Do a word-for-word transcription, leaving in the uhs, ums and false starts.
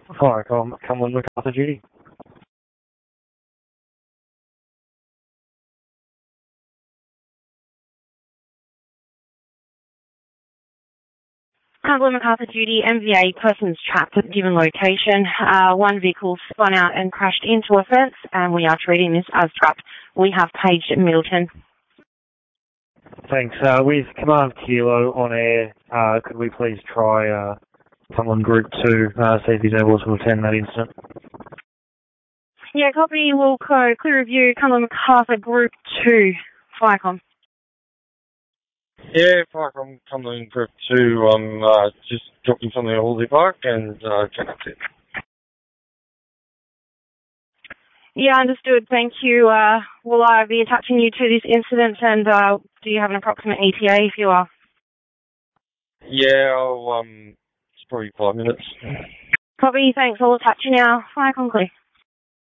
Firecom, Cumberland MacArthur Duty. Cumberland MacArthur Duty, M V A, persons trapped at given location. Uh, one vehicle spun out and crashed into a fence, and we are treating this as trapped. We have paged Middleton. Thanks. Uh, with Command Kilo on air, uh, could we please try uh, Cumberland Group two, uh, see if he's able to attend that incident? Yeah, copy. We'll code clear review, Cumberland MacArthur Group two, Firecom. Yeah, Firecom, Cumberland Group two. I'm uh, just dropping something at Hawley Park and uh, that's it. Yeah, understood. Thank you. Uh, will I be attaching you to this incident, and uh, do you have an approximate E T A if you are? Yeah, I'll, um, it's probably five minutes. Copy. Thanks. I'll attach you now. Firecom clear.